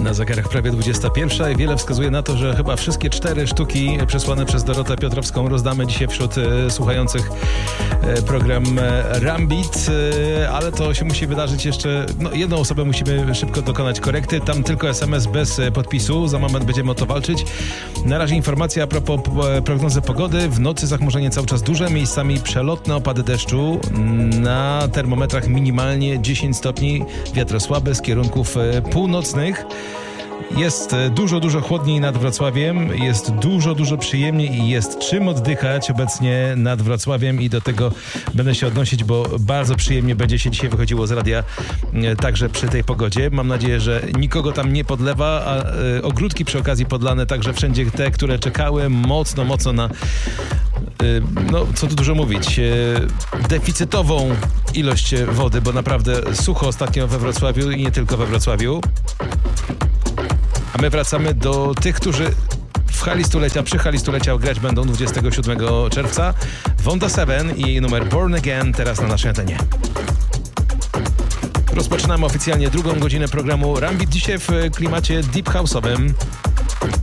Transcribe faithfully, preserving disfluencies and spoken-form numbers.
Na zegarach prawie dwudziesta pierwsza i wiele wskazuje na to, że chyba wszystkie cztery sztuki przesłane przez Dorotę Piotrowską rozdamy dzisiaj wśród e, słuchających e, program e, Rambit, e, ale to się musi wydarzyć jeszcze, no jedną osobę musimy szybko dokonać korekty, tam tylko es em es bez e, podpisu, za moment będziemy o to walczyć. Na razie informacja a propos e, prognozy pogody, w nocy zachmurzenie cały czas duże, miejscami przelotne opady deszczu, na termometrach minimalnie dziesięć stopni, wiatr słaby z kierunków e, północnych. Jest dużo, dużo chłodniej nad Wrocławiem, jest dużo, dużo przyjemniej i jest czym oddychać obecnie nad Wrocławiem i do tego będę się odnosić, bo bardzo przyjemnie będzie się dzisiaj wychodziło z radia także przy tej pogodzie. Mam nadzieję, że nikogo tam nie podlewa, a y, ogródki przy okazji podlane także wszędzie te, które czekały mocno, mocno na, y, no co tu dużo mówić, y, deficytową ilość wody, bo naprawdę sucho ostatnio we Wrocławiu i nie tylko we Wrocławiu. A my wracamy do tych, którzy w hali stulecia, przy hali stulecia grać będą dwudziestego siódmego czerwca. Wanda Seven i jej numer Born Again teraz na naszej antenie. Rozpoczynamy oficjalnie drugą godzinę programu Rambit, dzisiaj w klimacie deep house'owym.